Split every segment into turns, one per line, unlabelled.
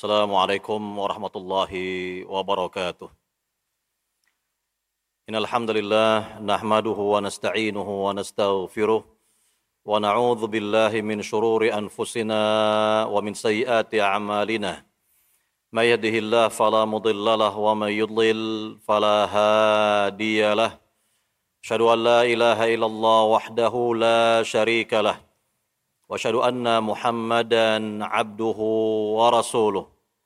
Assalamualaikum warahmatullahi wabarakatuh. Innal hamdalillah nahmaduhu wa nasta'inuhu wa nastaghfiruh wa na'udzu billahi min shururi anfusina wa min sayyiati a'malina. May yahdihillahu fala mudilla lahu wa may yudlil fala hadiyalah. Asyhadu an la ilaha illallah wahdahu la syarika lah. وأشهد أن محمدا عبده ورسوله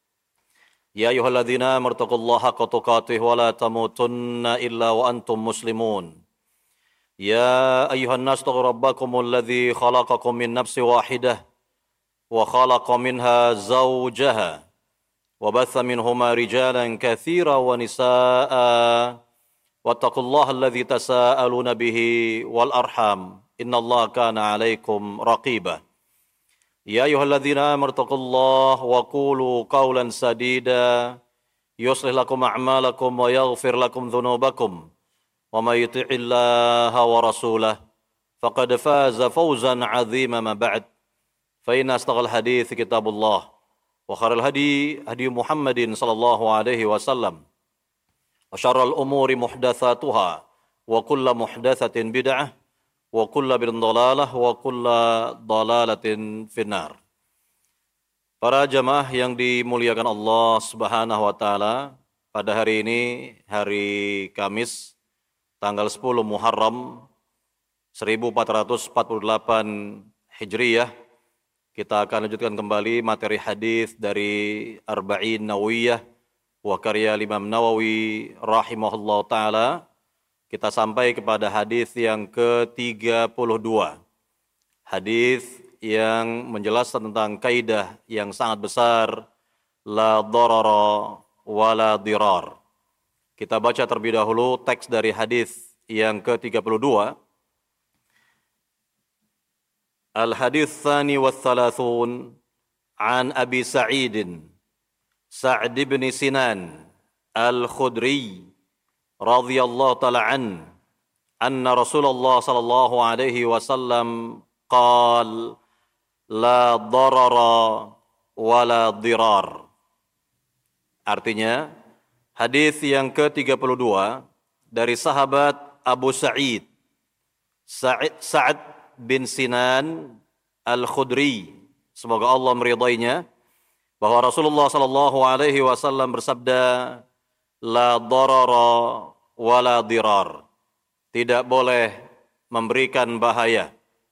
يا أيها الذين آمنوا اتقوا الله حق تقاته ولا تموتن إلا وأنتم مسلمون يا أيها الناس اتقوا ربكم الذي خلقكم من نفس واحدة وخلق منها زوجها وبث منهما رجالا كثيرا ونساء واتقوا الله الذي تساءلون به والأرحام إن الله كان عليكم رقيبا يا أيها الذين آمنوا اتقوا الله وقولوا قولا سديدا يصلح لكم أعمالكم ويغفر لكم ذنوبكم ومن يطع الله ورسوله فقد فاز فوزا عظيما ما بعد فإن أصدق الحديث كتاب الله وخير الهدي هدي محمد صلى الله عليه وسلم وشر الأمور محدثاتها وكل محدثة بدعة wa kulla bid'atin dhalalah wa kulla dhalalatin finnar. Para jamaah yang dimuliakan Allah Subhanahu wa taala, pada hari ini hari Kamis tanggal 10 Muharram 1448 Hijriyah, kita akan lanjutkan kembali materi hadis dari Arba'in Nawawiyah wa karya Imam Nawawi rahimahullah taala. Kita sampai kepada hadis yang ke-32. Hadis yang menjelaskan tentang kaidah yang sangat besar, la darara wa la dirar. Kita baca terlebih dahulu teks dari hadis yang ke-32. Al-hadis tsani wa thalathun an Abi Sa'id bin Sinan Al-Khudri radhiyallahu ta'ala anna Rasulullah sallallahu alaihi wasallam qala la darara wa la dirar. Artinya, hadis yang ke-32 dari sahabat Abu Sa'id bin Sinan Al-Khudri, semoga Allah meridainya, bahwa Rasulullah sallallahu alaihi wasallam bersabda, la darara wa la dirar. Tidak boleh memberikan bahaya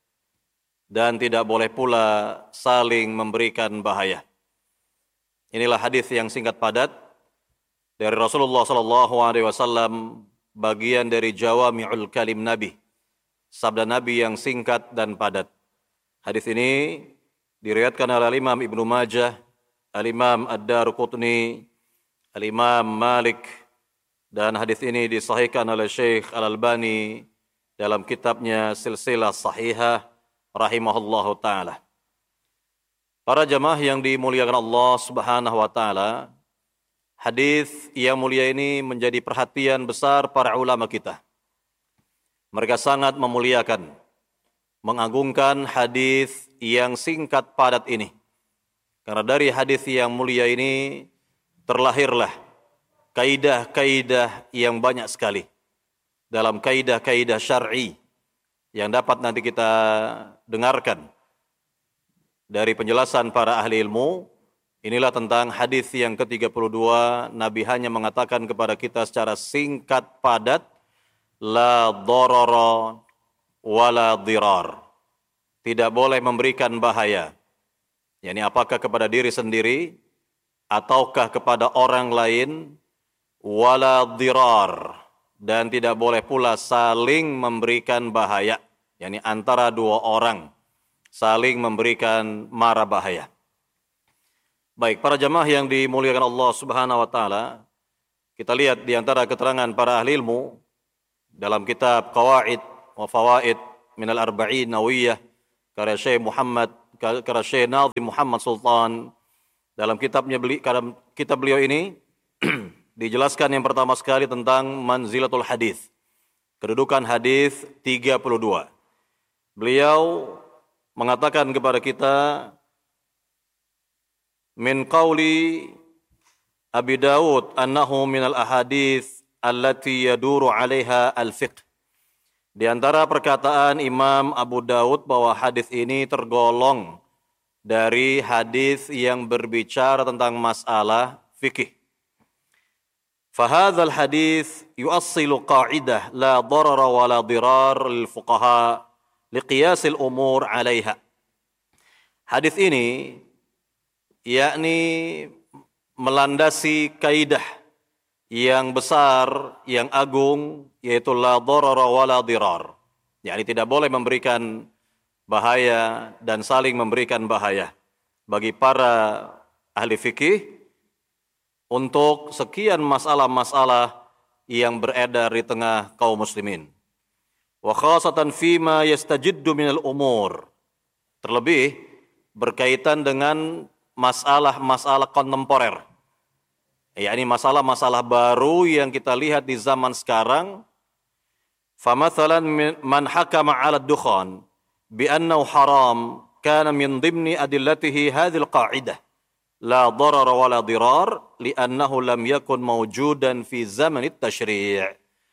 dan tidak boleh pula saling memberikan bahaya. Inilah hadis yang singkat padat dari Rasulullah sallallahu alaihi wasallam, bagian dari jawami'ul kalim Nabi, sabda Nabi yang singkat dan padat. Hadis ini diriwayatkan oleh Imam Ibnu Majah, Al-Imam Ad-Daruqutni, Al-Imam Malik, dan hadis ini disahihkan oleh Syekh Al-Albani dalam kitabnya Silsilah Sahihah rahimahullahu taala. Para jamaah yang dimuliakan Allah Subhanahu wa taala, hadis yang mulia ini menjadi perhatian besar para ulama kita. Mereka sangat memuliakan, mengagungkan hadis yang singkat padat ini. Karena dari hadis yang mulia ini terlahirlah kaidah-kaidah yang banyak sekali dalam kaidah-kaidah syar'i yang dapat nanti kita dengarkan dari penjelasan para ahli ilmu. Inilah tentang hadis yang ke-32. Nabi hanya mengatakan kepada kita secara singkat padat, la darara wa la dirar. Tidak boleh memberikan bahaya. Yani apakah kepada diri sendiri ataukah kepada orang lain, wala dirar, dan tidak boleh pula saling memberikan bahaya, yakni antara dua orang saling memberikan mara bahaya. Baik, para jamaah yang dimuliakan Allah Subhanahu wa taala, kita lihat di antara keterangan para ahli ilmu dalam kitab Qawaid wa Fawaid min al-Arba'in Nawawiyah karya Syekh Nazim Muhammad Sultan. Dalam kitab beliau ini dijelaskan yang pertama sekali tentang manzilatul hadis, kedudukan hadis 32. Beliau mengatakan kepada kita min qawli Abi Dawud annahu min al-ahadits allati yaduru 'alaiha al-fiqh. Di antara perkataan Imam Abu Dawud bahwa hadis ini tergolong dari hadis yang berbicara tentang masalah fikih. Fahadzal hadis yuassilu qa'idah la darara wa la dirar lil fuqaha liqiyasil umur 'alaiha. Hadis ini yakni melandasi kaidah yang besar, yang agung, yaitu la darara wa la dirar. Yakni tidak boleh memberikan bahaya dan saling memberikan bahaya bagi para ahli fikih untuk sekian masalah-masalah yang beredar di tengah kaum muslimin. Wa khasatan fima yastajiddu minal umur. Terlebih berkaitan dengan masalah-masalah kontemporer. Yakni masalah-masalah baru yang kita lihat di zaman sekarang. Famathalan man hakama 'ala ad-dukhan bi annahu haram kana min dhimni adillatihi hadhil qa'idah. La darar wa la dirar li'annahu lam yakun mawjudan fi zaman at-tashri'.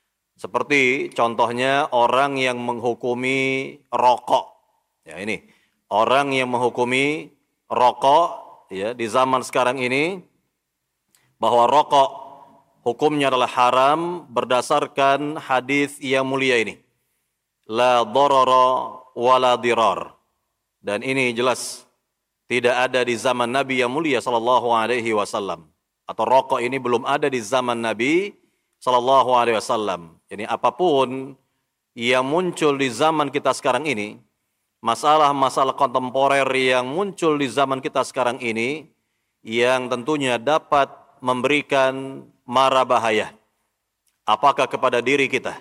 Seperti contohnya orang yang menghukumi rokok. Ya ini, orang yang menghukumi rokok ya di zaman sekarang ini bahwa rokok hukumnya adalah haram berdasarkan hadis yang mulia ini. La darara wa la dirar. Dan ini jelas tidak ada di zaman Nabi yang mulia sallallahu alaihi wasallam. Atau rokok ini belum ada di zaman Nabi sallallahu alaihi wasallam. Jadi apapun yang muncul di zaman kita sekarang ini, masalah-masalah kontemporer yang muncul di zaman kita sekarang ini, yang tentunya dapat memberikan mara bahaya. Apakah kepada diri kita,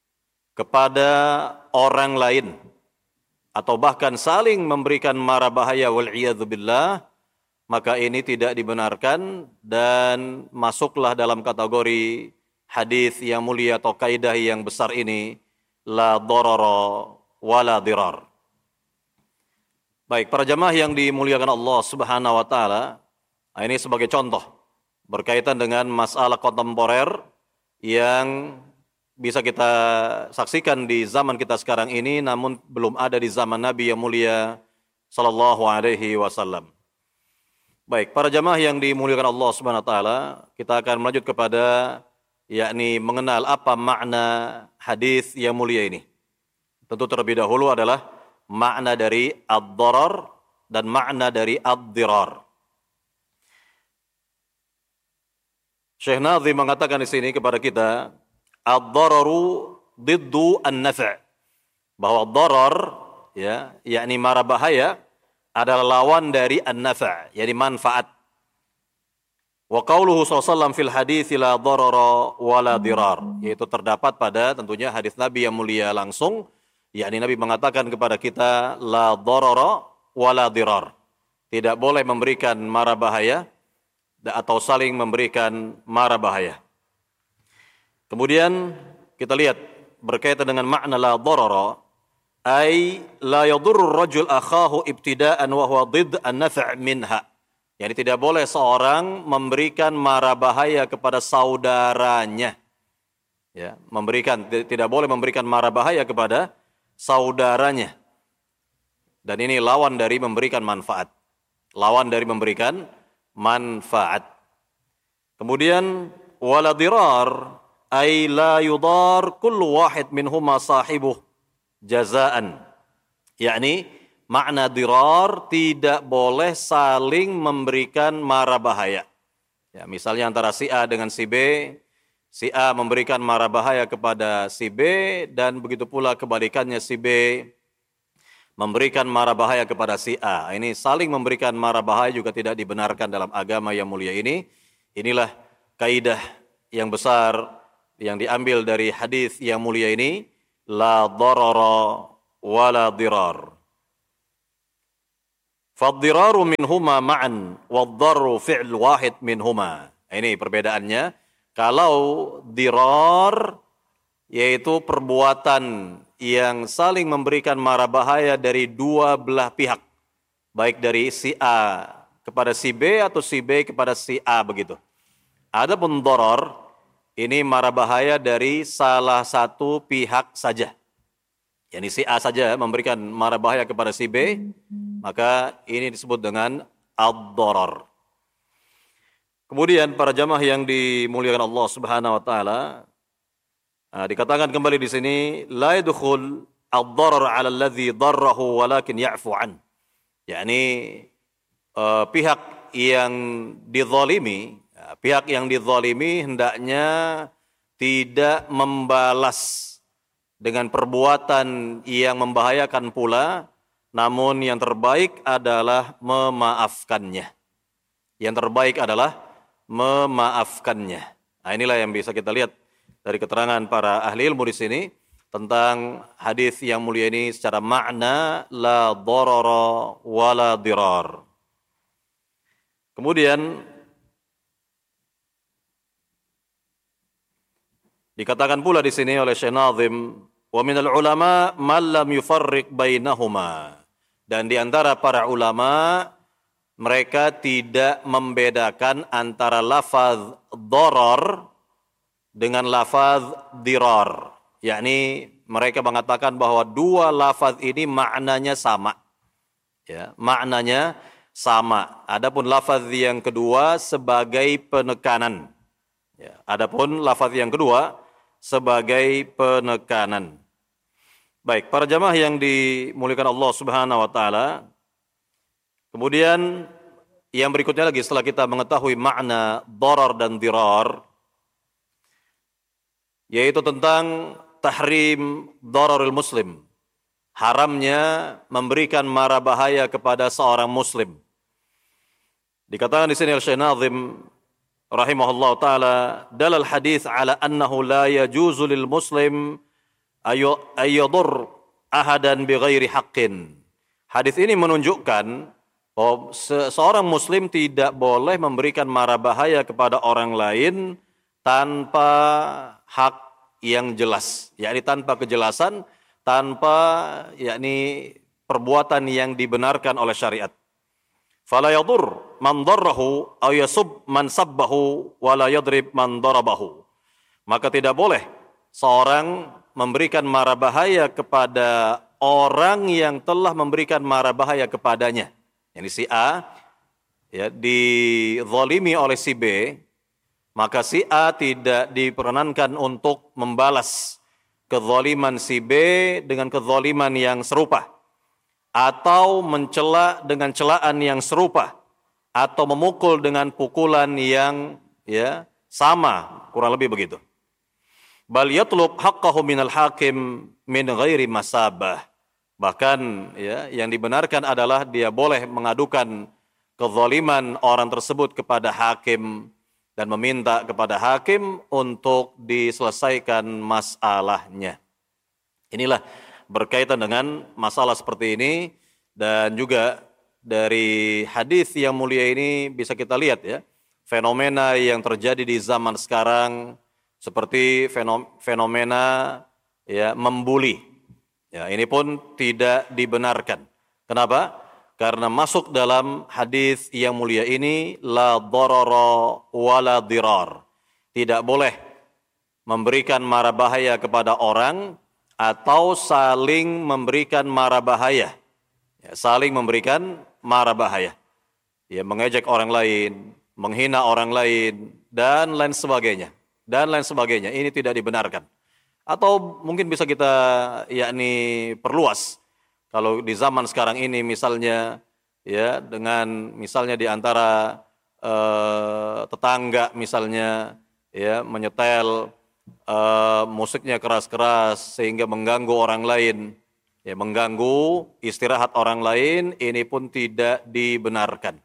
kepada orang lain, atau bahkan saling memberikan mara bahaya wal'iyadzubillah, maka ini tidak dibenarkan dan masuklah dalam kategori hadis yang mulia atau kaidah yang besar ini, la darara wa la dirar. Baik, para jamaah yang dimuliakan Allah Subhanahu wa taala, ini sebagai contoh berkaitan dengan masalah kontemporer yang bisa kita saksikan di zaman kita sekarang ini, namun belum ada di zaman Nabi yang mulia sallallahu alaihi wasallam. Baik, para jamaah yang dimuliakan Allah Subhanahu wa taala, kita akan melanjut kepada yakni mengenal apa makna hadis yang mulia ini. Tentu terlebih dahulu adalah makna dari ad-darar dan makna dari ad-dirar. Syekh Nazim mengatakan di sini kepada kita, ad-dararu diddu an-naf'. Bahwa darar ya, yakni mara bahaya adalah lawan dari an-naf', yakni manfaat. Wa qauluhu sallallahu fil hadits la darara wa la dirar, yaitu terdapat pada tentunya hadis Nabi yang mulia langsung, yakni Nabi mengatakan kepada kita la darara wa la dirar. Tidak boleh memberikan mara bahaya atau saling memberikan mara bahaya. Kemudian kita lihat berkaitan dengan makna la darara, ay la yadurru rajul akhahu ibtida'an wa huwa didd an-naf' minha. Yani tidak boleh seorang memberikan mara bahaya kepada saudaranya. Ya, tidak boleh memberikan mara bahaya kepada saudaranya. Dan ini lawan dari memberikan manfaat. Lawan dari memberikan manfaat. Kemudian wala dirar ay la yudar kullu wahid minhuma sahibuh jazaan. Yakni makna dirar, tidak boleh saling memberikan mara bahaya. Ya, misalnya antara si A dengan si B, si A memberikan mara bahaya kepada si B dan begitu pula kebalikannya si B memberikan mara bahaya kepada si A. Ini saling memberikan mara bahaya juga tidak dibenarkan dalam agama yang mulia ini. Inilah kaidah yang besar yang diambil dari hadis yang mulia ini, la darara wa la dirar. Fad-diraru minhuma ma'an wad-darru fi'l wahid minhuma. Ini perbedaannya. Kalau dirar yaitu perbuatan yang saling memberikan mara bahaya dari dua belah pihak, baik dari si A kepada si B atau si B kepada si A begitu. Adapun doror ini mara bahaya dari salah satu pihak saja. Yani si A saja memberikan mara bahaya kepada si B, maka ini disebut dengan ad-doror. Kemudian para jamaah yang dimuliakan Allah Subhanahu wa taala, dikatakan kembali di sini la yadkhul ad-darar 'ala alladhi darrahu walakin ya'fu an. yakni pihak yang dizalimi, hendaknya tidak membalas dengan perbuatan yang membahayakan pula, namun yang terbaik adalah memaafkannya. Nah, inilah yang bisa kita lihat dari keterangan para ahli ilmu di sini tentang hadis yang mulia ini secara makna la darara wa la dirar. Kemudian dikatakan pula di sini oleh Syekh Nazim, wa minal ulama man lam yufarriq bainahuma. Dan di antara para ulama, mereka tidak membedakan antara lafaz darar dengan lafaz dirar. Yakni mereka mengatakan bahwa dua lafaz ini maknanya sama. Ya, maknanya sama. Adapun lafaz yang kedua sebagai penekanan. Ya, adapun lafaz yang kedua sebagai penekanan. Baik, para jamaah yang dimuliakan Allah Subhanahu wa taala. Kemudian yang berikutnya lagi setelah kita mengetahui makna darar dan dirar, yaitu tentang tahrim dararul muslim, haramnya memberikan mara bahaya kepada seorang muslim. Dikatakan di sini oleh Syekh Nazim rahimahullah taala, dalal hadis ala annahu la yajuzu lil muslim ayyadur ahadan bighairi haqqin. Hadis ini menunjukkan bahwa seorang muslim tidak boleh memberikan mara bahaya kepada orang lain tanpa hak yang jelas, yakni tanpa kejelasan, tanpa yakni perbuatan yang dibenarkan oleh syariat. Fala yadur man darrahu aw yasub man sabbahu wa la yadrib man darabahu. Maka tidak boleh seorang memberikan mara bahaya kepada orang yang telah memberikan mara bahaya kepadanya. Yani si A ya dizalimi oleh si B, maka si A tidak diperkenankan untuk membalas kezaliman si B dengan kezaliman yang serupa, atau mencela dengan celaan yang serupa, atau memukul dengan pukulan yang sama, kurang lebih begitu. Bal yatlub haqqahu minal hakim min ghairi masabah. Bahkan yang dibenarkan adalah dia boleh mengadukan kezaliman orang tersebut kepada hakim dan meminta kepada hakim untuk diselesaikan masalahnya. Inilah berkaitan dengan masalah seperti ini, dan juga dari hadis yang mulia ini bisa kita lihat fenomena yang terjadi di zaman sekarang seperti fenomena membuli. Ini pun tidak dibenarkan. Kenapa? Karena masuk dalam hadis yang mulia ini la darara wa la dirar. Tidak boleh memberikan mara bahaya kepada orang atau saling memberikan mara bahaya. Saling memberikan mara bahaya. Mengejek orang lain, menghina orang lain, dan lain sebagainya. Ini tidak dibenarkan. Atau mungkin bisa kita perluas. Kalau di zaman sekarang ini misalnya dengan misalnya di antara tetangga misalnya menyetel musiknya keras-keras sehingga mengganggu orang lain, mengganggu istirahat orang lain, ini pun tidak dibenarkan.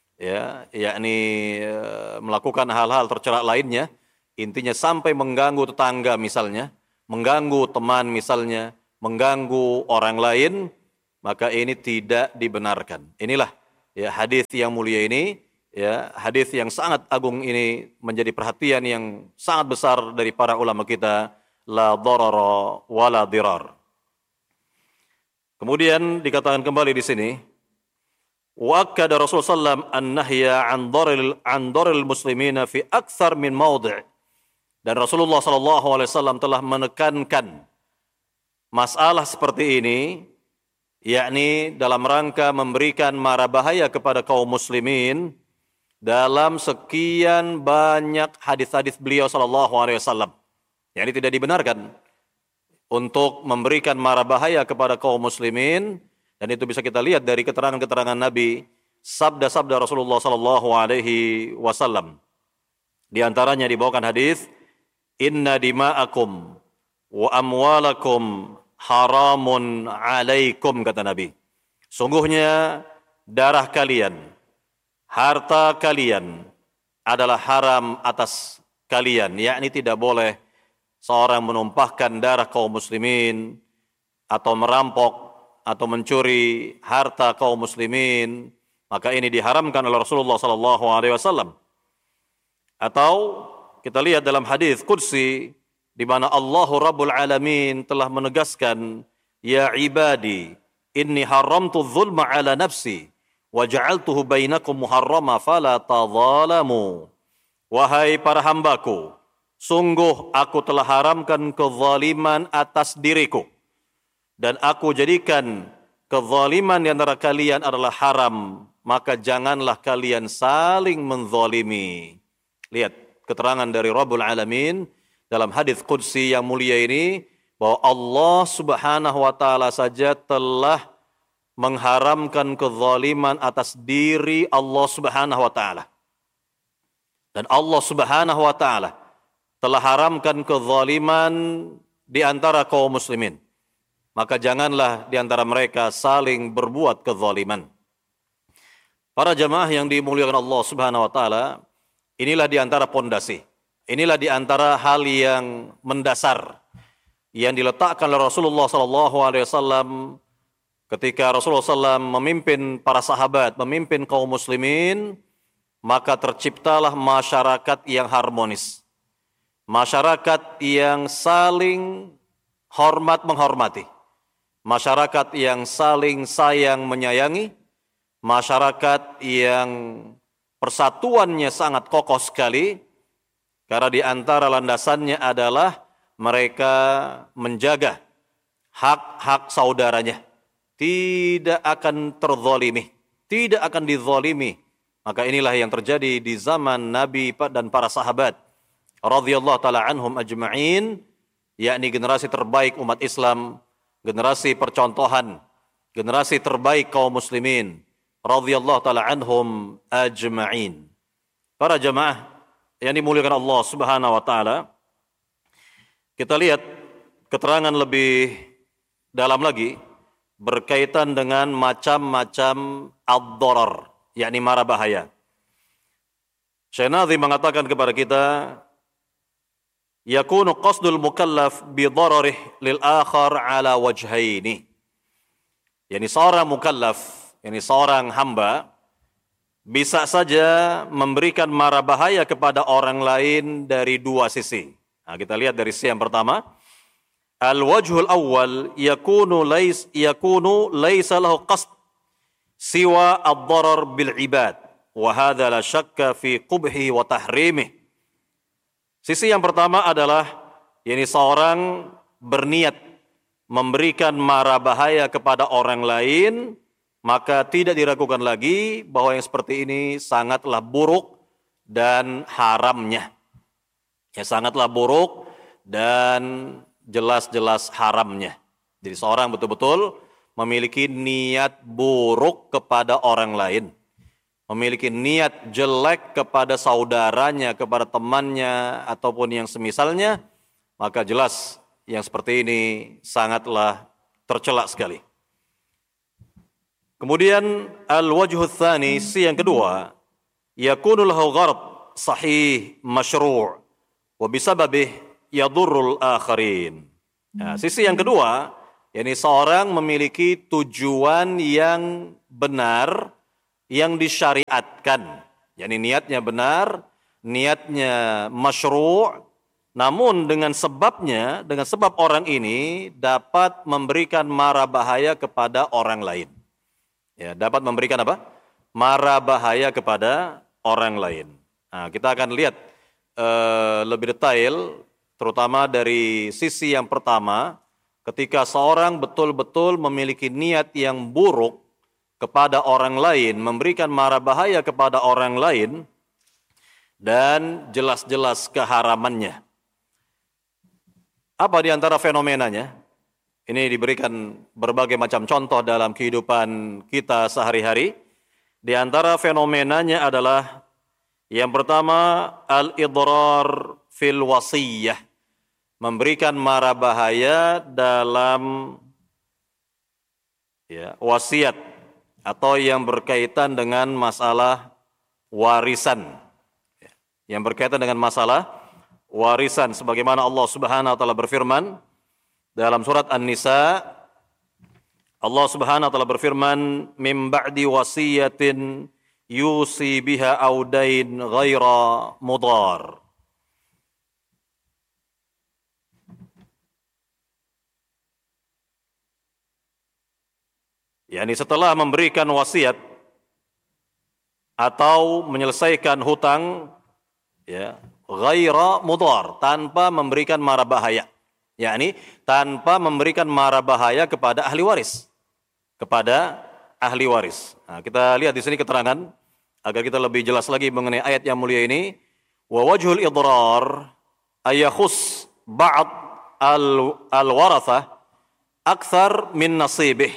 Melakukan hal-hal tercela lainnya, intinya sampai mengganggu tetangga misalnya, mengganggu teman misalnya, mengganggu orang lain, maka ini tidak dibenarkan. Inilah hadis yang mulia ini, hadis yang sangat agung ini menjadi perhatian yang sangat besar dari para ulama kita, la darara wa la dirar. Kemudian dikatakan kembali di sini, Wa akkada Rasulullah SAW an-nahya an daril muslimina fi akthar min mawdi'. Dan Rasulullah SAW telah menekankan masalah seperti ini, yakni dalam rangka memberikan mara bahaya kepada kaum muslimin dalam sekian banyak hadis-hadis beliau SAW. Yakni tidak dibenarkan untuk memberikan mara bahaya kepada kaum muslimin, dan itu bisa kita lihat dari keterangan-keterangan Nabi, sabda-sabda Rasulullah SAW. Di antaranya dibawakan hadis, inna dima'akum wa amwalakum haramun alaikum, kata Nabi. Sungguhnya darah kalian, harta kalian adalah haram atas kalian, yakni tidak boleh seorang menumpahkan darah kaum muslimin atau merampok atau mencuri harta kaum muslimin, maka ini diharamkan oleh Rasulullah SAW. Atau kita lihat dalam hadis qudsi di mana Allahu Rabbul Alamin telah menegaskan, ya ibadi inni haramtu dzulma ala nafsi wa ja'altuhu bainakum muharrama fala tadzalamu. Wahai para hambaku, sungguh aku telah haramkan kezaliman atas diriku, dan aku jadikan kezaliman di antara kalian adalah haram, maka janganlah kalian saling menzalimi. Lihat keterangan dari Rabbul Alamin dalam hadis qudsi yang mulia ini, bahwa Allah Subhanahu wa taala saja telah mengharamkan kezaliman atas diri Allah Subhanahu wa taala. Dan Allah Subhanahu wa taala telah haramkan kezaliman di antara kaum muslimin. Maka janganlah di antara mereka saling berbuat kezaliman. Para jamaah yang dimuliakan Allah Subhanahu wa taala, inilah di antara pondasi. Inilah di antara hal yang mendasar yang diletakkan oleh Rasulullah SAW ketika Rasulullah SAW memimpin para sahabat, memimpin kaum muslimin, maka terciptalah masyarakat yang harmonis. Masyarakat yang saling hormat menghormati. Masyarakat yang saling sayang menyayangi. Masyarakat yang persatuannya sangat kokoh sekali. Karena di antara landasannya adalah mereka menjaga hak-hak saudaranya. Tidak akan terzalimi, tidak akan dizalimi. Maka inilah yang terjadi di zaman Nabi dan para sahabat radhiyallahu taala anhum ajma'in, yakni generasi terbaik umat Islam, generasi percontohan, generasi terbaik kaum muslimin radhiyallahu taala anhum ajma'in. Para jamaah yang dimuliakan Allah Subhanahu wa taala, kita lihat keterangan lebih dalam lagi berkaitan dengan macam-macam ad-darar, yakni mara bahaya. Syekh Nazim mengatakan kepada kita, yakunu qasdul mukallaf bi dararih lil akhar ala wajhaini. Yani seorang mukallaf, yani seorang hamba, bisa saja memberikan mara bahaya kepada orang lain dari dua sisi. Nah, kita lihat dari sisi yang pertama. Al-wajhul awwal yakunu laysa lahu qasd siwa ad-darar bil ibad. Wa hadha la syakka fi qubhi wa tahrimih. Sisi yang pertama adalah yakni seorang berniat memberikan mara bahaya kepada orang lain, maka tidak diragukan lagi bahwa yang seperti ini sangatlah buruk dan haramnya. Ya, sangatlah buruk dan jelas-jelas haramnya. Jadi seorang betul-betul memiliki niat buruk kepada orang lain. Memiliki niat jelek kepada saudaranya, kepada temannya, ataupun yang semisalnya, maka jelas yang seperti ini sangatlah tercela sekali. Kemudian al-wajhu tsani, si yang kedua, yakunu lahu gharad sahih masyru' wa bisababih yadurrul akharin. Nah, sisi yang kedua, yakni seorang memiliki tujuan yang benar yang disyariatkan. Yakni niatnya benar, niatnya masyru', namun dengan sebabnya, dengan sebab orang ini dapat memberikan mara bahaya kepada orang lain. Ya, dapat memberikan apa? mara bahaya kepada orang lain. Nah, kita akan lihat lebih detail, terutama dari sisi yang pertama, ketika seorang betul-betul memiliki niat yang buruk kepada orang lain, memberikan mara bahaya kepada orang lain, dan jelas-jelas keharamannya. Apa di antara fenomenanya? Ini diberikan berbagai macam contoh dalam kehidupan kita sehari-hari. Di antara fenomenanya adalah yang pertama, al-idrar fil wasiyah. Memberikan mara bahaya dalam wasiat atau yang berkaitan dengan masalah warisan. Yang berkaitan dengan masalah warisan. Sebagaimana Allah Subhanahu wa ta'ala berfirman dalam surat An-Nisa, Allah Subhanahu wa ta'ala berfirman, "Min ba'di wasiyatin yusi biha audain ghaira mudar." yakni setelah memberikan wasiat atau menyelesaikan hutang, ghaira mudar, tanpa memberikan mara bahaya. Yakni tanpa memberikan mara bahaya kepada ahli waris. Kepada ahli waris. Nah, kita lihat di sini keterangan agar kita lebih jelas lagi mengenai ayat yang mulia ini. Wa wajhul idrar ayakhus ba'd al-warathah akthar min nasibih.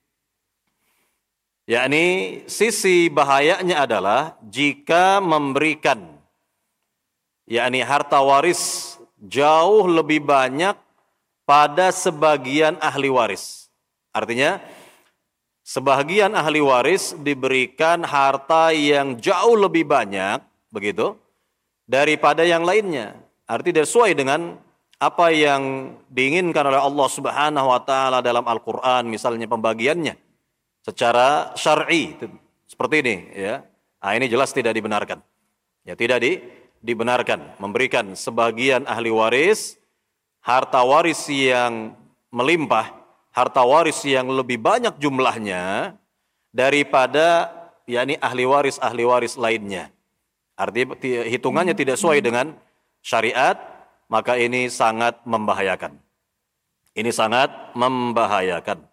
Yakni sisi bahayanya adalah jika memberikan harta waris jauh lebih banyak pada sebagian ahli waris. Artinya sebagian ahli waris diberikan harta yang jauh lebih banyak, begitu, daripada yang lainnya. Artinya sesuai dengan apa yang diinginkan oleh Allah Subhanahu wa ta'ala dalam Al-Quran, misalnya pembagiannya secara syar'i, seperti ini. Nah, ini jelas tidak dibenarkan. Tidak dibenarkan memberikan sebagian ahli waris harta waris yang melimpah, harta waris yang lebih banyak jumlahnya daripada ahli waris lainnya. Artinya hitungannya tidak sesuai dengan syariat, maka ini sangat membahayakan. Ini sangat membahayakan.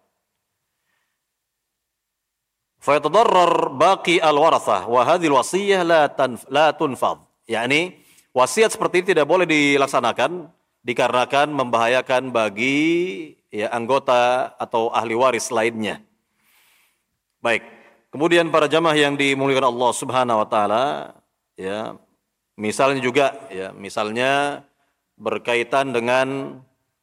Fa yatadarrar baqi al-warathah wa hadhihi al-wasiyah la tunfadh. Yakni wasiat seperti ini tidak boleh dilaksanakan dikarenakan membahayakan bagi anggota atau ahli waris lainnya. Baik. Kemudian para jamaah yang dimuliakan Allah Subhanahu wa taala, misalnya juga misalnya berkaitan dengan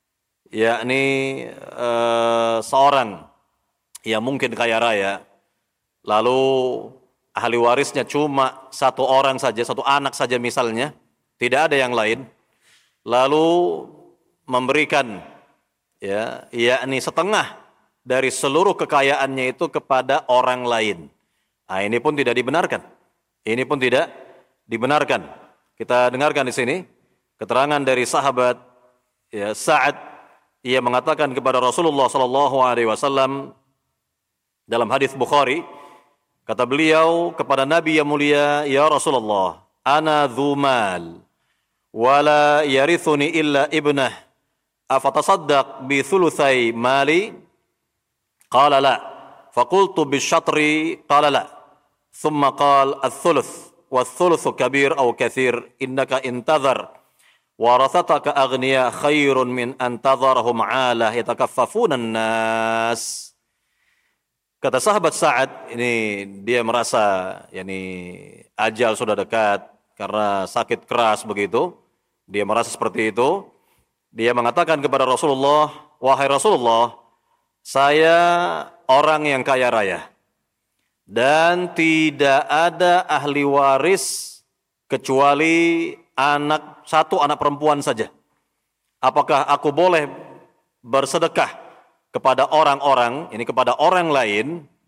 seorang yang mungkin kaya raya, lalu ahli warisnya cuma satu orang saja, satu anak saja misalnya, tidak ada yang lain, lalu memberikan setengah dari seluruh kekayaannya itu kepada orang lain. Nah, ini pun tidak dibenarkan. Ini pun tidak dibenarkan. Kita dengarkan di sini keterangan dari sahabat Sa'ad. Ia mengatakan kepada Rasulullah sallallahu alaihi wasallam dalam hadis Bukhari, kata beliau kepada Nabi yang mulia, "Ya Rasulullah, ana dzu mal wala yarithuni illa ibnah, afatasaddaq bi thulutsai mali?" Qala la. Faqultu bisyatri, qala la. Thumma qala ats-thuluts wath-thulutsu kabir aw katsir, innaka intadhar warathataka aghniya khairun min an tadharhum 'alah yatakaffafuna an-nas. Kata sahabat Sa'ad, ini dia merasa ajal sudah dekat karena sakit keras begitu. Dia merasa seperti itu. Dia mengatakan kepada Rasulullah, "Wahai Rasulullah, saya orang yang kaya raya dan tidak ada ahli waris kecuali satu anak perempuan saja. Apakah aku boleh bersedekah kepada orang-orang, kepada orang lain,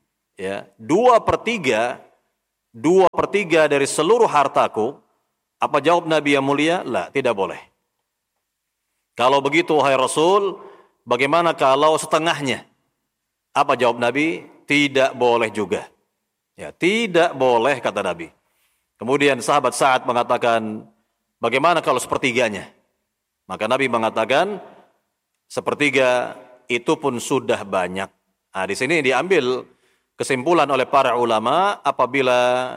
2/3 dari seluruh hartaku?" Apa jawab Nabi yang mulia? La, tidak boleh. Kalau begitu, wahai Rasul, bagaimana kalau setengahnya? Apa jawab Nabi? Tidak boleh juga. Ya, tidak boleh kata Nabi. Kemudian sahabat Sa'ad mengatakan, bagaimana kalau sepertiganya? Maka Nabi mengatakan, sepertiga itu pun sudah banyak. Nah, di sini diambil kesimpulan oleh para ulama apabila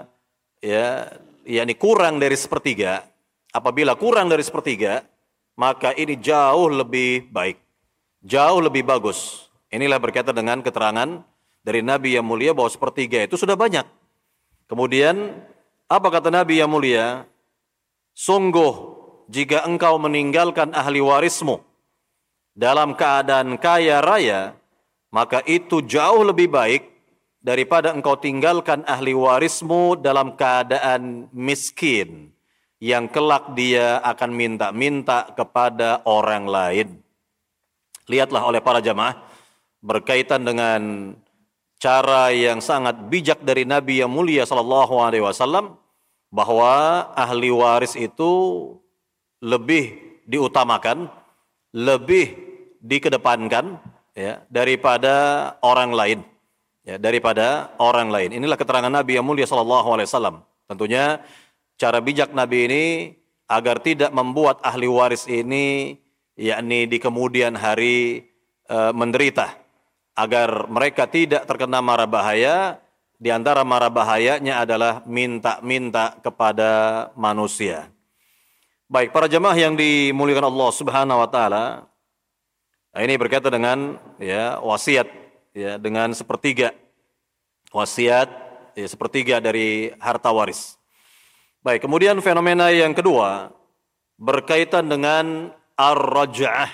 yakni kurang dari sepertiga, apabila kurang dari sepertiga, maka ini jauh lebih baik, jauh lebih bagus. Inilah berkaitan dengan keterangan dari Nabi yang mulia bahwa sepertiga itu sudah banyak. Kemudian apa kata Nabi yang mulia? Sungguh jika engkau meninggalkan ahli warismu dalam keadaan kaya raya, maka itu jauh lebih baik daripada engkau tinggalkan ahli warismu dalam keadaan miskin, yang kelak dia akan minta-minta kepada orang lain. Lihatlah oleh para jamaah, berkaitan dengan cara yang sangat bijak dari Nabi yang mulia sallallahu alaihi wasallam, bahwa ahli waris itu lebih diutamakan, lebih dikedepankan daripada orang lain, daripada orang lain. Inilah keterangan Nabi yang mulia sallallahu alaihi wasallam. Tentunya cara bijak Nabi ini agar tidak membuat ahli waris ini yakni di kemudian hari menderita, agar mereka tidak terkena mara bahaya. Di antara mara bahayanya adalah minta-minta kepada manusia. Baik, para jemaah yang dimuliakan Allah Subhanahu wa taala, ini berkaitan dengan wasiat dengan sepertiga. Wasiat sepertiga dari harta waris. Baik, kemudian fenomena yang kedua berkaitan dengan ar-raj'ah,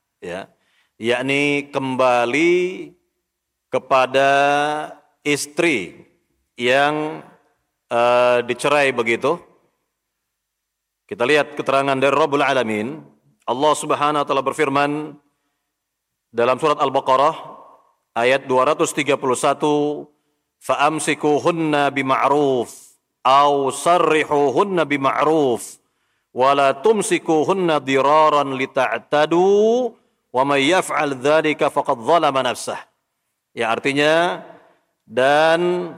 yakni kembali kepada istri yang dicerai begitu. Kita lihat keterangan dari Rabbul Alamin. Allah Subhanahu wa taala berfirman dalam surat Al-Baqarah ayat 231, "Fa'amsikuhunna bima'ruf aw sarrihuhunna bima'ruf wa la tumsikuhunna diraran lita'tadu wa may yaf'al dzalika faqad dzalama nafsah." Ya, artinya, dan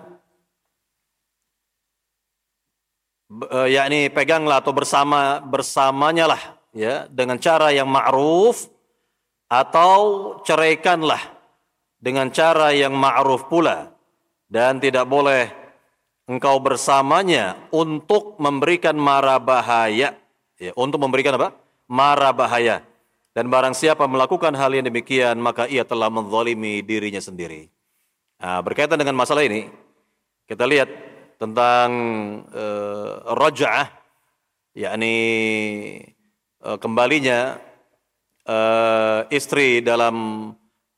yakni peganglah atau bersamanya lah dengan cara yang ma'ruf, atau ceraikanlah dengan cara yang ma'ruf pula, dan tidak boleh engkau bersamanya untuk memberikan mara bahaya, untuk memberikan apa? Mara bahaya. Dan barang siapa melakukan hal yang demikian, maka ia telah menzalimi dirinya sendiri. Nah, berkaitan dengan masalah ini, kita lihat tentang raj'ah, yakni kembalinya istri dalam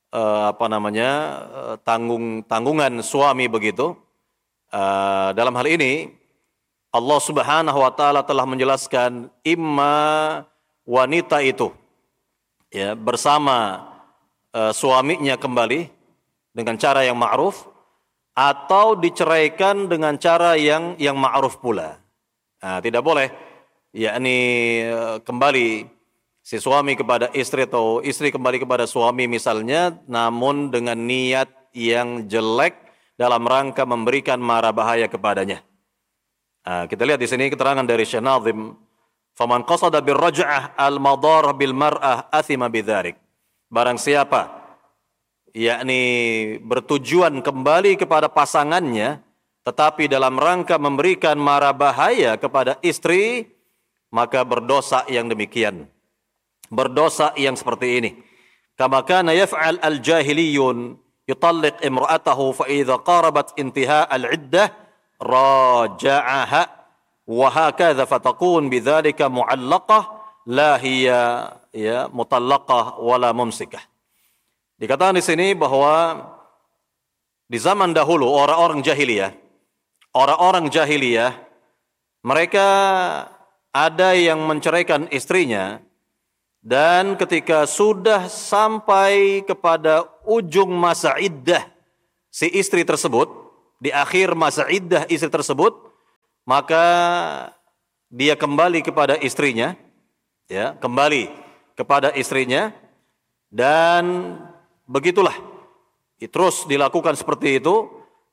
tanggungan suami begitu. Dalam hal ini Allah Subhanahu wa taala telah menjelaskan, imma wanita itu bersama suaminya kembali dengan cara yang ma'ruf, atau diceraikan dengan cara yang ma'ruf pula. Nah, tidak boleh yakni kembali si suami kepada istri atau istri kembali kepada suami misalnya, namun dengan niat yang jelek dalam rangka memberikan mara bahaya kepadanya. Nah, kita lihat di sini keterangan dari Syekh Nazim, "Faman qasada birraj'ah al-madar bil mar'ah athima bidzalik." Barang siapa yakni bertujuan kembali kepada pasangannya tetapi dalam rangka memberikan mara bahaya kepada istri, maka berdosa yang demikian. Berdosa yang seperti ini. Kama kana yaf'al al-jahiliyun yutalliq imra'atahu fa idza qarabat intiha al-'iddah raja'aha wa hakadha fatakun bidzalika mu'allaqah la hiya mutallaqah wala mumsikah. Dikatakan di sini bahwa di zaman dahulu orang-orang jahiliyah mereka ada yang menceraikan istrinya, dan ketika sudah sampai kepada ujung masa iddah si istri tersebut, di akhir masa iddah istri tersebut, maka dia kembali kepada istrinya, kembali kepada istrinya, dan begitulah terus dilakukan seperti itu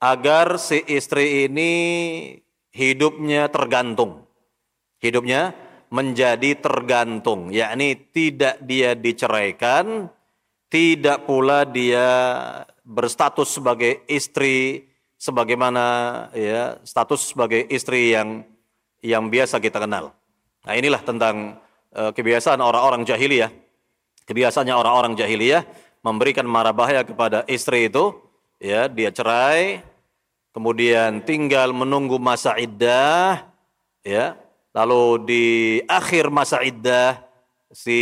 agar si istri ini hidupnya tergantung. Hidupnya menjadi tergantung, yakni tidak dia diceraikan, tidak pula dia berstatus sebagai istri sebagaimana ya status sebagai istri yang biasa kita kenal. Nah, inilah tentang kebiasaan orang-orang jahiliyah. Kebiasaannya orang-orang jahiliyah memberikan mara bahaya kepada istri itu, ya, dia cerai, kemudian tinggal menunggu masa iddah, ya. Lalu di akhir masa iddah si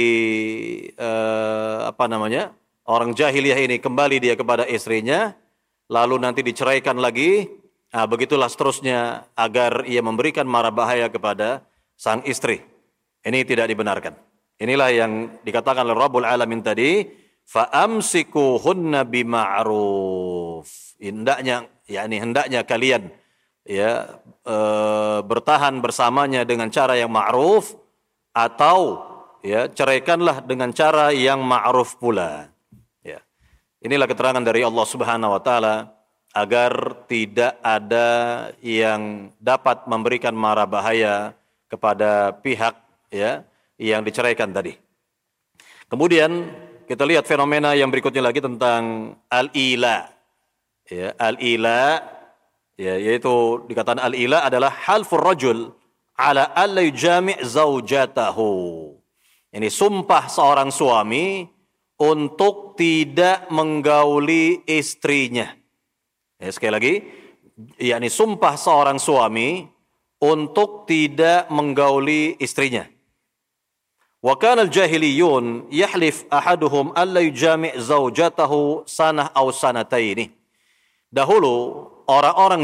orang jahiliyah ini kembali dia kepada istrinya, lalu nanti diceraikan lagi. Nah, begitulah seterusnya agar ia memberikan mara bahaya kepada sang istri. Ini tidak dibenarkan. Inilah yang dikatakan oleh Rabbul Alamin tadi, fa'amsikuhunna bima'ruf. Hendaknya kalian ya bertahan bersamanya dengan cara yang ma'ruf, atau ya ceraikanlah dengan cara yang ma'ruf pula. Ya. Inilah keterangan dari Allah Subhanahu wa taala agar tidak ada yang dapat memberikan mara bahaya kepada pihak ya yang diceraikan tadi. Kemudian kita lihat fenomena yang berikutnya lagi tentang al-ila. Ya, al-ila ya, yaitu dikatakan al-ila adalah halfur rajul ala alla yujami' zaujatahu. Ini sumpah seorang suami untuk tidak menggauli istrinya. Ya, sekali lagi, yakni sumpah seorang suami untuk tidak menggauli istrinya. Wa kana al-jahiliyun yahlif ahaduhum alla yujami' zaujatahu sanah aw sanataini. Dahulu orang-orang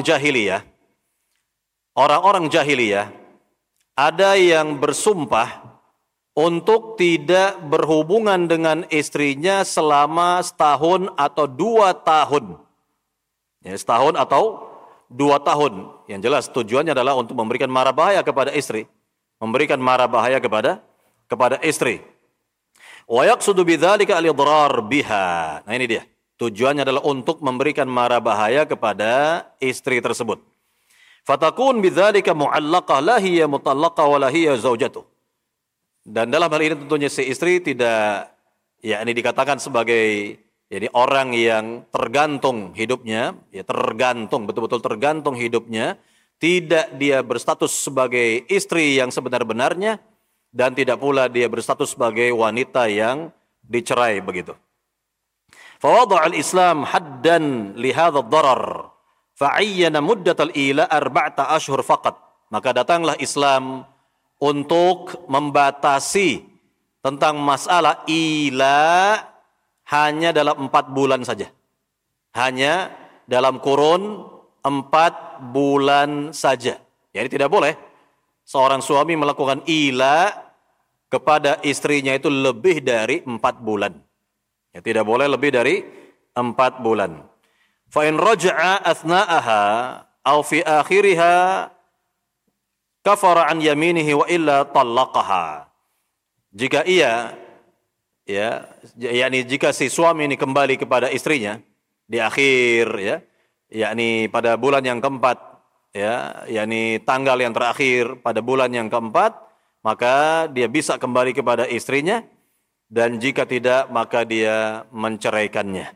jahiliyah ada yang bersumpah untuk tidak berhubungan dengan istrinya selama setahun atau 2 tahun. Ya, setahun atau 2 tahun. Yang jelas tujuannya adalah untuk memberikan mara bahaya kepada istri. Memberikan mara bahaya kepada istri. Wa yaqsudu bidzalika al-idrar biha. Nah, ini dia. Tujuannya adalah untuk memberikan mara bahaya kepada istri tersebut. Fatakun bidzalika mu'allaqah la hiya mutallaqah wa la hiya zaujatuh. Dan dalam hal ini tentunya si istri tidak yakni dikatakan sebagai jadi orang yang tergantung hidupnya, ya tergantung, betul-betul tergantung hidupnya, tidak dia berstatus sebagai istri yang sebenar-benarnya, dan tidak pula dia berstatus sebagai wanita yang dicerai begitu. Fawadha al-Islam haddan li hadha ad-darar, fa'iyyana muddat al-ila 4 ashhur faqat. Maka datanglah Islam untuk membatasi tentang masalah ila hanya dalam 4 bulan saja. Hanya dalam kurun 4 bulan saja. Jadi tidak boleh seorang suami melakukan ila kepada istrinya itu lebih dari 4 bulan. Ya, tidak boleh lebih dari 4 bulan. Fa in raja'a athna'aha aw fi akhiriha kafara an yaminihi wa illa talaqaha. Jika ia ya, yakni jika si suami ini kembali kepada istrinya di akhir ya, yakni pada bulan yang keempat ya, yakni tanggal yang terakhir pada bulan yang keempat, maka dia bisa kembali kepada istrinya, dan jika tidak maka dia menceraikannya.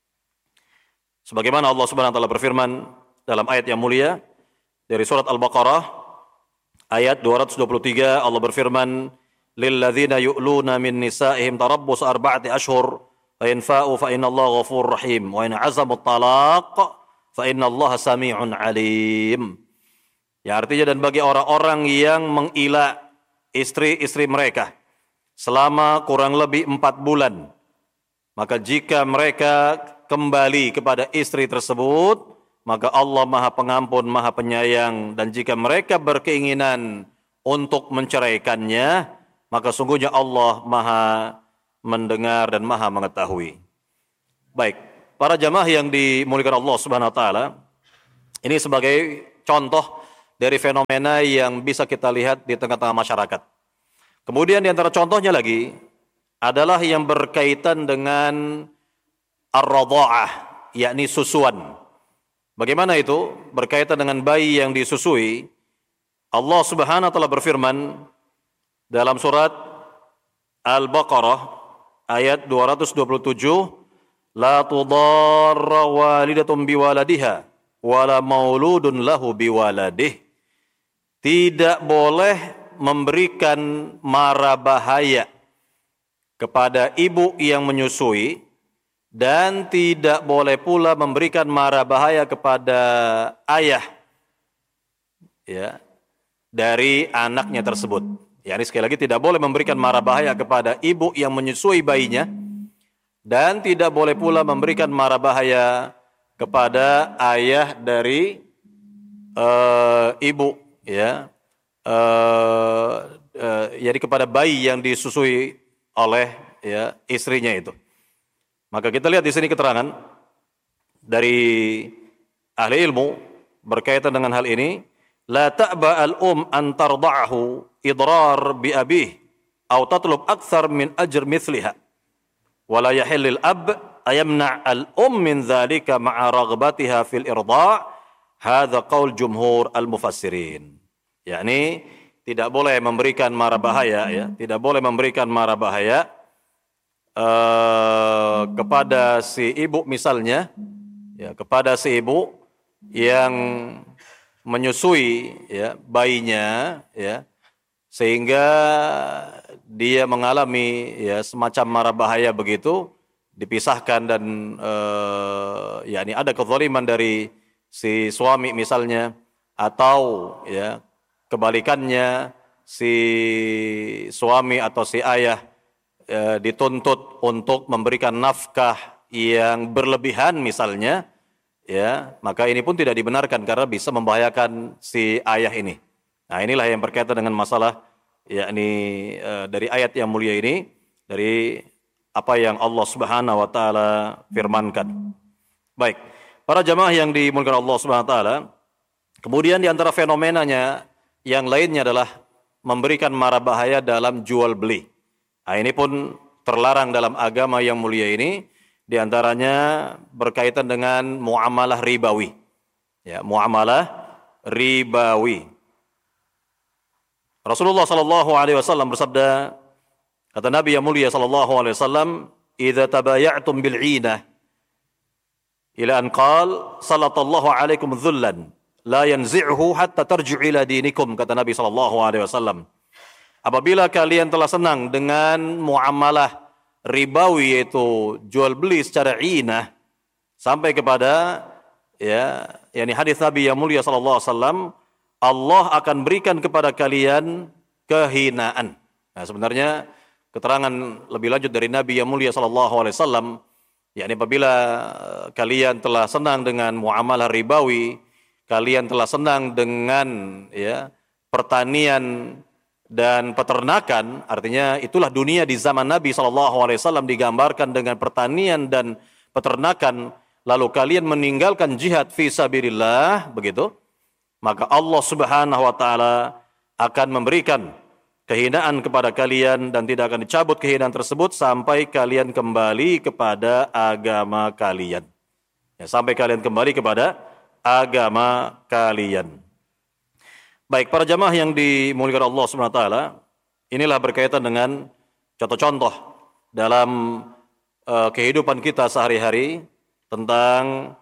Sebagaimana Allah Subhanahu wa taala berfirman dalam ayat yang mulia dari surat Al-Baqarah ayat 223, Allah berfirman, lilladzina yu'luna min nisa'ihim tarabbus 4 ashhur fa in fa'u fa innallaha ghafurur rahim wa in 'azamu talaq fa innallaha sami'un 'alim. Ya, artinya dan bagi orang-orang yang mengila istri-istri mereka selama kurang lebih 4 bulan, maka jika mereka kembali kepada istri tersebut, maka Allah Maha Pengampun, Maha Penyayang, dan jika mereka berkeinginan untuk menceraikannya, maka sungguhnya Allah Maha mendengar dan Maha mengetahui. Baik, para jamaah yang dimuliakan Allah Subhanahu wa taala, ini sebagai contoh dari fenomena yang bisa kita lihat di tengah-tengah masyarakat. Kemudian di antara contohnya lagi adalah yang berkaitan dengan ar-radha'ah, yakni susuan. Bagaimana itu? Berkaitan dengan bayi yang disusui. Allah Subhanahu wa taala berfirman dalam surat Al-Baqarah ayat 227, la tudarra walidatun biwaladiha wala mauludun lahu biwaladih. Tidak boleh memberikan mara bahaya kepada ibu yang menyusui, dan tidak boleh pula memberikan mara bahaya kepada ayah ya dari anaknya tersebut. Yani sekali lagi, tidak boleh memberikan mara bahaya kepada ibu yang menyusui bayinya, dan tidak boleh pula memberikan mara bahaya kepada ayah dari ibu ya. Jadi kepada bayi yang disusui oleh ya istrinya itu. Maka kita lihat di sini keterangan dari ahli ilmu berkaitan dengan hal ini. La ta'ba al-um an tarda'ahu idrar bi abih atau tatlub akthar min ajr mithliha. Wa la yahillil ab ayamna' al-um min dhalika ma'a raghbatiha fil irda'. Hadha qaul jumhur al-mufassirin. Yakni tidak boleh memberikan mara bahaya ya, tidak boleh memberikan mara bahaya kepada si ibu misalnya ya, kepada si ibu yang menyusui ya bayinya ya, sehingga dia mengalami ya semacam mara bahaya begitu, dipisahkan dan yakni ada kezaliman dari si suami misalnya, atau ya kebalikannya si suami atau si ayah dituntut untuk memberikan nafkah yang berlebihan misalnya ya, maka ini pun tidak dibenarkan karena bisa membahayakan si ayah ini. Nah, inilah yang berkaitan dengan masalah yakni dari ayat yang mulia ini, dari apa yang Allah Subhanahu wa taala firmankan. Baik, para jamaah yang dimuliakan Allah Subhanahu wa taala, kemudian di antara fenomenanya yang lainnya adalah memberikan mara bahaya dalam jual beli. Nah, ini pun terlarang dalam agama yang mulia ini, di antaranya berkaitan dengan muamalah ribawi. Ya, muamalah ribawi. Rasulullah sallallahu alaihi wasallam bersabda, kata Nabi yang mulia sallallahu alaihi wasallam, "Idza tabaya'tum bil 'inah ila an qala sallallahu alaikum dhullan la yanzi'hu hatta tarji'u ila dinikum," kata Nabi sallallahu alaihi wasallam. Apabila kalian telah senang dengan muamalah ribawi, yaitu jual beli secara inah, sampai kepada ya yakni hadis Nabi yang mulia sallallahu alaihi wasallam, Allah akan berikan kepada kalian kehinaan. Nah, sebenarnya keterangan lebih lanjut dari Nabi yang mulia sallallahu alaihi wasallam, yakni apabila kalian telah senang dengan muamalah ribawi, kalian telah senang dengan ya pertanian dan peternakan, artinya itulah dunia di zaman Nabi SAW digambarkan dengan pertanian dan peternakan, lalu kalian meninggalkan jihad fi sabilillah, begitu, maka Allah Subhanahu wa taala akan memberikan kehinaan kepada kalian dan tidak akan dicabut kehinaan tersebut sampai kalian kembali kepada agama kalian. Ya, sampai kalian kembali kepada agama kalian. Baik, para jamaah yang dimuliakan Allah Subhanahu wa taala, inilah berkaitan dengan contoh-contoh dalam kehidupan kita sehari-hari tentang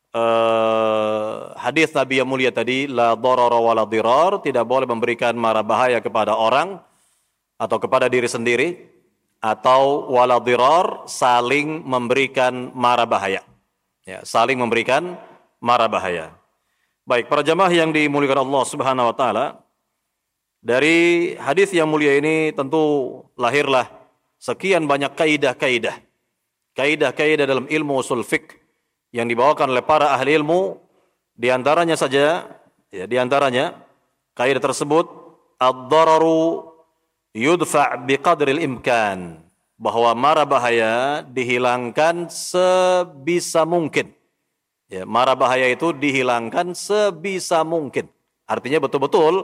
hadis Nabi yang mulia tadi, la darara wala dirar, tidak boleh memberikan mara bahaya kepada orang atau kepada diri sendiri, atau wala dirar, saling memberikan mara bahaya. Ya, saling memberikan mara bahaya. Baik, para jamaah yang dimuliakan Allah Subhanahu wa taala, dari hadis yang mulia ini tentu lahirlah sekian banyak kaidah-kaidah dalam ilmu usul fiqh yang dibawakan oleh para ahli ilmu. Di antaranya saja, ya, di antaranya kaidah tersebut, ad-dararu yudfa' biqadril imkan, bahwa mara bahaya dihilangkan sebisa mungkin. Ya, mara bahaya itu dihilangkan sebisa mungkin. Artinya betul-betul